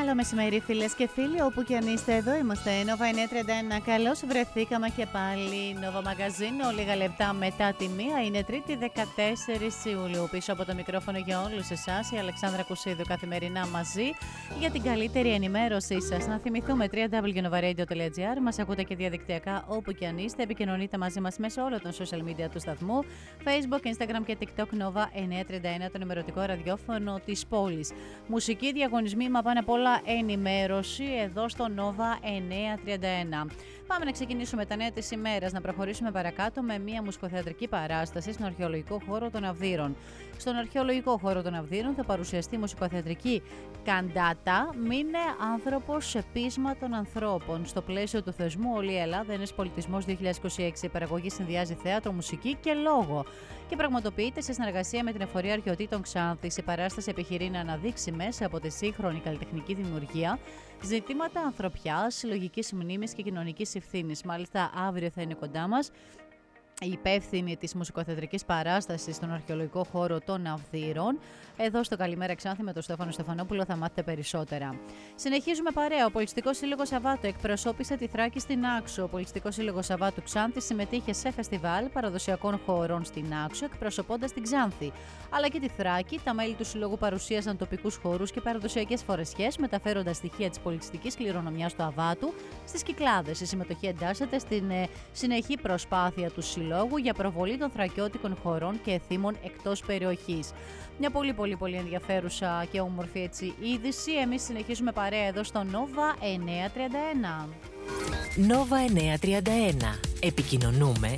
Καλό μεσημέρι, φίλες και φίλοι, όπου και αν είστε. Εδώ είμαστε, Nova 931. Καλώς βρεθήκαμε και πάλι. Nova Magazine, λίγα λεπτά μετά τη 1. Είναι Τρίτη 14 Ιουλίου. Πίσω από το μικρόφωνο για όλους εσάς, η Αλεξάνδρα Κουσίδου, καθημερινά μαζί για την καλύτερη ενημέρωσή σας. Να θυμηθούμε www.novaradio.gr. Μας ακούτε και διαδικτυακά όπου και αν είστε. Επικοινωνείτε μαζί μας μέσω όλων των social media του σταθμού. Facebook, Instagram και TikTok Nova 931, το ενημερωτικό ραδιόφωνο της πόλης. Μουσική, διαγωνισμοί, μα πάνω απ' όλα ενημέρωση εδώ στο Nova 931. Πάμε να ξεκινήσουμε τα νέα της ημέρας, να προχωρήσουμε παρακάτω με μια μουσικοθεατρική παράσταση στον αρχαιολογικό χώρο των Αυδείρων. Στον αρχαιολογικό χώρο των Αυδείρων θα παρουσιαστεί μουσικοθεατρική καντάτα «Μείνε άνθρωπος σε πείσμα των ανθρώπων». Στο πλαίσιο του θεσμού «Όλη η Ελλάδα είναι πολιτισμός 2026». Η παραγωγή συνδυάζει θέατρο, μουσική και λόγο και πραγματοποιείται σε συνεργασία με την Εφορία Αρχαιοτήτων Ξάνθης. Η παράσταση επιχειρεί να αναδείξει μέσα από τη σύγχρονη καλλιτεχνική δημιουργία ζητήματα ανθρωπιάς, συλλογικής μνήμης και κοινωνικής ευθύνης. Μάλιστα, αύριο θα είναι κοντά μας η υπεύθυνη της μουσικοθεατρικής παράστασης στον αρχαιολογικό χώρο των Αυδείρων. Εδώ στο Καλημέρα Ξάνθη με τον Στέφανο Στεφανόπουλο θα μάθετε περισσότερα. Συνεχίζουμε παρέα. Ο Πολιτιστικός Σύλλογος Σαββάτου εκπροσώπησε τη Θράκη στην Άξο. Ο Πολιτιστικός Σύλλογος Σαββάτου Ξάνθη συμμετείχε σε φεστιβάλ παραδοσιακών χωρών στην Άξο, εκπροσωπώντας την Ξάνθη. Αλλά και τη Θράκη, τα μέλη του Συλλόγου παρουσίασαν τοπικούς χώρους και παραδοσιακές φορεσιές, μεταφέροντας στοιχεία της πολιτιστικής κληρονομιάς του Αβάτου στις Κυκλάδες. Η συμμετοχή εντάσσεται στην συνεχή προσπάθεια του Συλλόγου για προβολή των θρακιώτικων χωρών και εθήμων εκτός περιοχής. Μια πολύ ενδιαφέρουσα και όμορφη είδηση. Εμείς συνεχίζουμε παρέα εδώ στο Nova 931. Nova 931. Επικοινωνούμε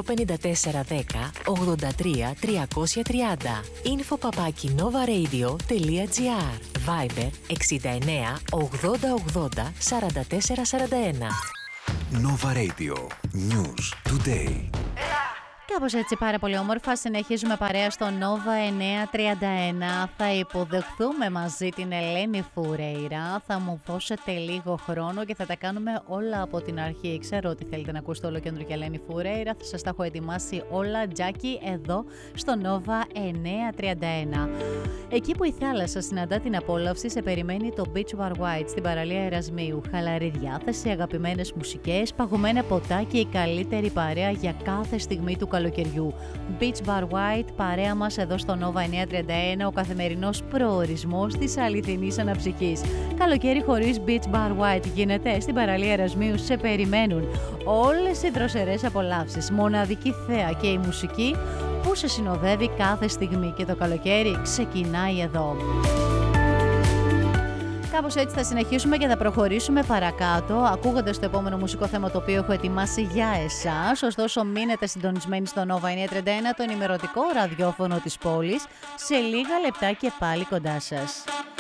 25410 83 330. info@novaradio.gr. Viber 69 80 80 44 41. Nova Radio. News Today. Κάπως έτσι πάρα πολύ όμορφα συνεχίζουμε παρέα στο Nova 931. Θα υποδεχθούμε μαζί την Ελένη Φουρέιρα. Θα μου δώσετε λίγο χρόνο και θα τα κάνουμε όλα από την αρχή. Ξέρω ότι θέλετε να ακούσετε όλο κέντρο και Ελένη Φουρέιρα. Θα σας τα έχω ετοιμάσει όλα, Τζάκι, εδώ στο Nova 931. Εκεί που η θάλασσα συναντά την απόλαυση, σε περιμένει το Beach Bar White στην παραλία Ερασμίου. Χαλαρή διάθεση, αγαπημένες μουσικές, παγωμένα ποτά και η καλύτερη παρέα για κάθε στιγμή του καλοκαιριού. Beach Bar White, παρέα μας εδώ στο Nova 931, ο καθημερινός προορισμός της αληθινής αναψυχής. Καλοκαίρι χωρίς Beach Bar White γίνεται? Στην παραλία Ερασμίου σε περιμένουν όλες οι δροσερές απολαύσεις, μοναδική θέα και η μουσική που σε συνοδεύει κάθε στιγμή, και το καλοκαίρι ξεκινάει εδώ. Κάπως έτσι θα συνεχίσουμε και θα προχωρήσουμε παρακάτω, ακούγοντας το επόμενο μουσικό θέμα το οποίο έχω ετοιμάσει για εσάς. Ωστόσο, μείνετε συντονισμένοι στο Nova 931, το ενημερωτικό ραδιόφωνο της πόλης. Σε λίγα λεπτά και πάλι κοντά σας.